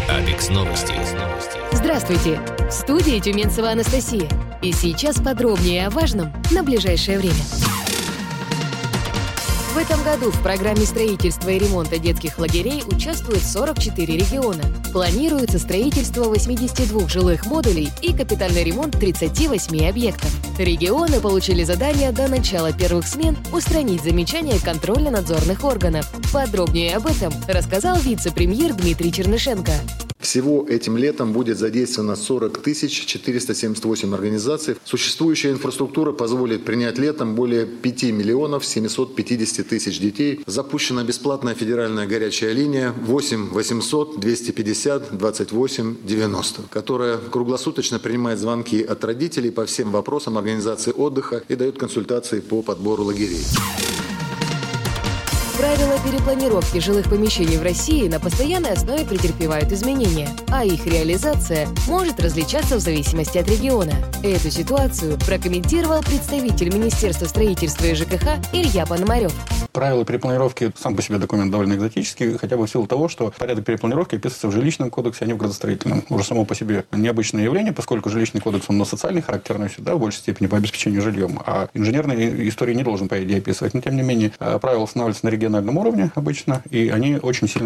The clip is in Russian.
Алекс Новости. Здравствуйте! В студии Тюменцева Анастасия. И сейчас подробнее о важном на ближайшее время. В этом году в программе строительства и ремонта детских лагерей участвуют 44 региона. Планируется строительство 82 жилых модулей и капитальный ремонт 38 объектов. Регионы получили задание до начала первых смен устранить замечания контрольно-надзорных органов. Подробнее об этом рассказал вице-премьер Дмитрий Чернышенко. Всего этим летом будет задействовано 40 478 организаций. Существующая инфраструктура позволит принять летом более 5 миллионов 750 тысяч детей. Запущена бесплатная федеральная горячая линия 8 800 250 28 90, которая круглосуточно принимает звонки от родителей по всем вопросам организации отдыха и дает консультации по подбору лагерей. Правила перепланировки жилых помещений в России на постоянной основе претерпевают изменения, а их реализация может различаться в зависимости от региона. Эту ситуацию прокомментировал представитель Министерства строительства и ЖКХ Илья Пономарев. Правила перепланировки сам по себе документ довольно экзотический, хотя бы в силу того, что порядок перепланировки описывается в жилищном кодексе, а не в градостроительном. Уже само по себе необычное явление, поскольку жилищный кодекс, он социальный характер носит, в большей степени по обеспечению жильем, а инженерные истории не должен, по идее, описывать. Но, тем не менее, правила устанавливаются на региональном уровне обычно, и они очень сильно